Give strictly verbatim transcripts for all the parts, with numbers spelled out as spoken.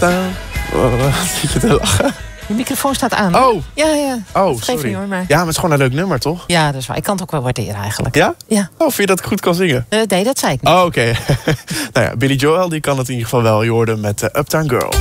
staan. Wat zit je te lachen? Je microfoon staat aan. Oh. Ja, ja. Oh, Geef sorry. niet, hoor, maar... Ja, maar het is gewoon een leuk nummer, toch? Ja, dat is waar. Ik kan het ook wel waarderen eigenlijk. Ja? Ja. Oh, vind je dat ik goed kan zingen? Uh, nee, dat zei ik niet. Oh, oké. Okay. Nou ja, Billy Joel die kan het in ieder geval wel. Je hoorde met uh, Uptown Girl.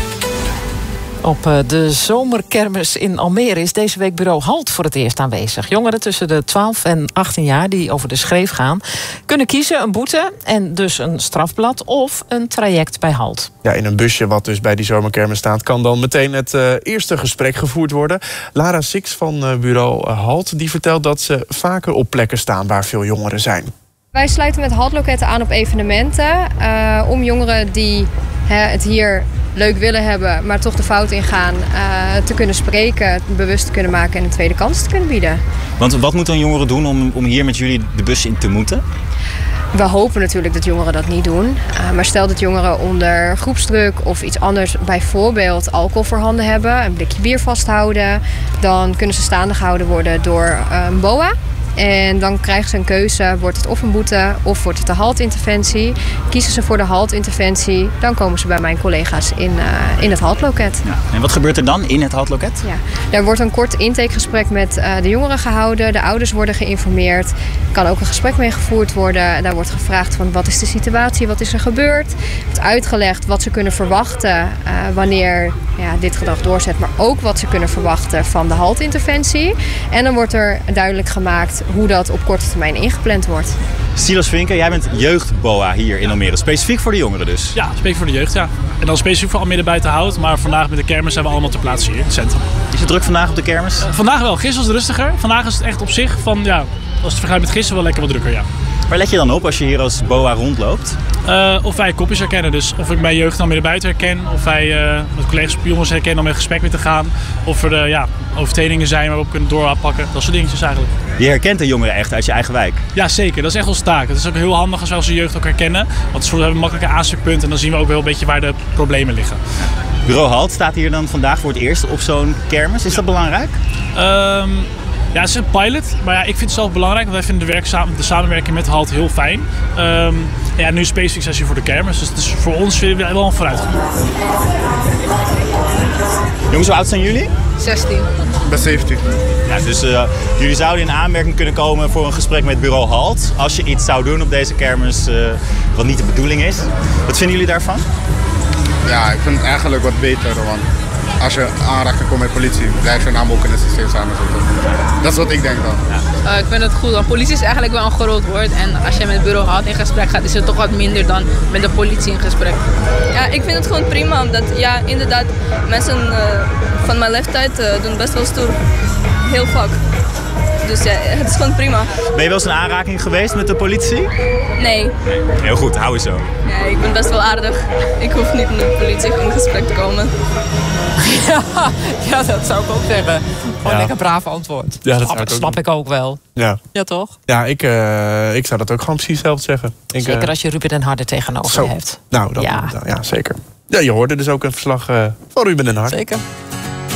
Op de zomerkermis in Almere is deze week bureau HALT voor het eerst aanwezig. Jongeren tussen de twaalf en achttien jaar die over de schreef gaan... kunnen kiezen een boete en dus een strafblad of een traject bij HALT. Ja, in een busje wat dus bij die zomerkermis staat... kan dan meteen het uh, eerste gesprek gevoerd worden. Lara Six van uh, bureau HALT die vertelt dat ze vaker op plekken staan... waar veel jongeren zijn. Wij sluiten met HALT-loketten aan op evenementen... Uh, om jongeren die hè, het hier leuk willen hebben, maar toch de fout ingaan... Uh, te kunnen spreken, bewust te kunnen maken en een tweede kans te kunnen bieden. Want wat moeten jongeren doen om, om hier met jullie de bus in te moeten? We hopen natuurlijk dat jongeren dat niet doen. Uh, maar stel dat jongeren onder groepsdruk of iets anders... bijvoorbeeld alcohol voorhanden hebben, een blikje bier vasthouden... dan kunnen ze staande gehouden worden door uh, een B O A... En dan krijgen ze een keuze, wordt het of een boete of wordt het de HALT-interventie. Kiezen ze voor de HALT-interventie, dan komen ze bij mijn collega's in, uh, in het HALT-loket. Ja. En wat gebeurt er dan in het HALT-loket? Ja, er wordt een kort intakegesprek met uh, de jongeren gehouden. De ouders worden geïnformeerd. Er kan ook een gesprek mee gevoerd worden. Daar wordt gevraagd van wat is de situatie, wat is er gebeurd. Het wordt uitgelegd wat ze kunnen verwachten uh, wanneer ja, dit gedrag doorzet. Maar ook wat ze kunnen verwachten van de HALT-interventie. En dan wordt er duidelijk gemaakt hoe dat op korte termijn ingepland wordt. Silas Vinken, jij bent jeugd-B O A hier in Almere. Specifiek voor de jongeren dus? Ja, specifiek voor de jeugd, ja. En dan specifiek voor Almere Buitenhout. Maar vandaag met de kermis zijn we allemaal ter plaatse hier in het centrum. Is het druk vandaag op de kermis? Uh, vandaag wel. Gisteren was het rustiger. Vandaag is het echt op zich van, ja, als het vergelijkt met gisteren wel lekker wat drukker, ja. Waar let je dan op als je hier als B O A rondloopt? Uh, of wij kopjes herkennen. Dus of ik mijn jeugd dan weer buiten herken. Of wij uh, met collega's jongens herkennen om in gesprek mee te gaan. Of er uh, ja, overtredingen zijn waar we op kunnen doorpakken. Dat soort dingetjes eigenlijk. Je herkent de jongeren echt uit je eigen wijk? Ja, zeker. Dat is echt onze taak. Het is ook heel handig als wij onze jeugd ook herkennen. Want we hebben een makkelijke aanspreekpunt. En dan zien we ook wel een beetje waar de problemen liggen. Bureau HALT staat hier dan vandaag voor het eerst op zo'n kermis. Is dat belangrijk? Um, Ja, het is een pilot, maar ja, ik vind het zelf belangrijk, want wij vinden de, werk, de samenwerking met HALT heel fijn. Um, ja, nu specifiek sessie voor de kermis, dus het is voor ons vinden we wel een vooruitgang. Jongens, hoe oud zijn jullie? zestien. Ik ben zeventien. Ja, dus uh, jullie zouden in aanmerking kunnen komen voor een gesprek met bureau HALT. Als je iets zou doen op deze kermis uh, wat niet de bedoeling is. Wat vinden jullie daarvan? Ja, ik vind het eigenlijk wat beter, want als je aanraking komt met politie, blijft je naam ook in het systeem samen zitten. Dat is wat ik denk dan. Ja. Uh, ik vind het goed, want politie is eigenlijk wel een groot woord. En als je met bureau HALT in gesprek gaat, is het toch wat minder dan met de politie in gesprek. Ja, ik vind het gewoon prima, omdat ja, inderdaad, mensen uh, van mijn leeftijd uh, doen best wel stoer. Heel vaak. Dus ja, het is gewoon prima. Ben je wel eens in aanraking geweest met de politie? Nee. nee. Heel goed, hou eens zo. Ja, ik ben best wel aardig. Ik hoef niet met de politie in gesprek te komen. Ja, ja, dat zou ik ook zeggen. Gewoon ja. lekker braaf antwoord. Ja, dat snap ik ook snap ik ook wel. Ja, ja toch? Ja, ik, uh, ik zou dat ook gewoon precies hetzelfde zeggen. Ik, zeker uh, als je Ruben den Harde tegenover zo. je hebt. Nou, dat, ja. ja, zeker. Ja, je hoorde dus ook een verslag uh, van Ruben den Harde. Zeker.